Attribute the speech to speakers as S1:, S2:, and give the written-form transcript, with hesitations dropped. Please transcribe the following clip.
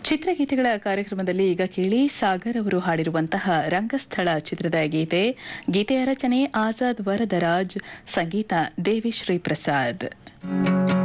S1: ಚಿತ್ರಗೀತೆಗಳ ಕಾರ್ಯಕ್ರಮದಲ್ಲಿ ಈಗ ಕೇಳಿ ಸಾಗರ್ ಅವರು ಹಾಡಿರುವಂತಹ ರಂಗಸ್ಥಳ ಚಿತ್ರದ ಗೀತೆಯ ರಚನೆ ಆಜಾದ್ ವರದರಾಜ್, ಸಂಗೀತ ದೇವಿಶ್ರೀ ಪ್ರಸಾದ್.